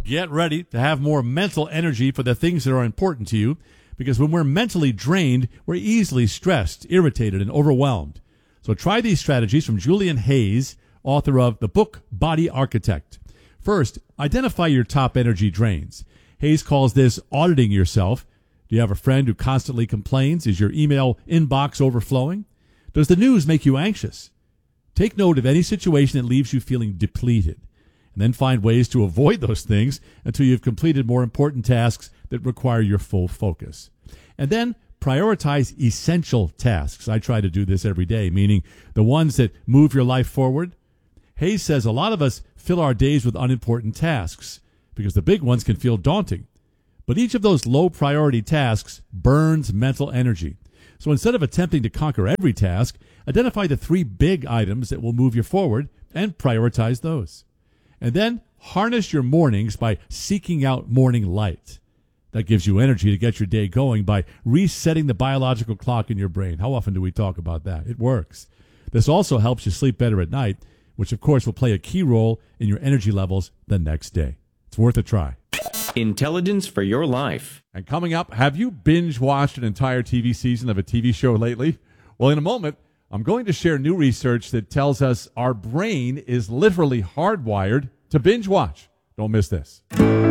get ready to have more mental energy for the things that are important to you, because when we're mentally drained, we're easily stressed, irritated, and overwhelmed. So try these strategies from Julian Hayes, author of the book Body Architect. First, identify your top energy drains. Hayes calls this auditing yourself. Do you have a friend who constantly complains? Is your email inbox overflowing? Does the news make you anxious? Take note of any situation that leaves you feeling depleted, and then find ways to avoid those things until you've completed more important tasks that require your full focus. And then prioritize essential tasks. I try to do this every day, meaning the ones that move your life forward. Hayes says a lot of us fill our days with unimportant tasks because the big ones can feel daunting. But each of those low-priority tasks burns mental energy. So instead of attempting to conquer every task, identify the 3 big items that will move you forward and prioritize those. And then harness your mornings by seeking out morning light. That gives you energy to get your day going by resetting the biological clock in your brain. How often do we talk about that? It works. This also helps you sleep better at night, which of course will play a key role in your energy levels the next day. It's worth a try. Intelligence for your life. And coming up, have you binge-watched an entire TV season of a TV show lately? Well, in a moment, I'm going to share new research that tells us our brain is literally hardwired to binge-watch. Don't miss this.